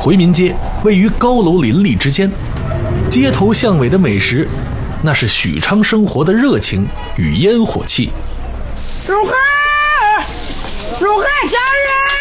回民街位于高楼林立之间，街头巷尾的美食，那是许昌生活的热情与烟火气。 入海，入海家人。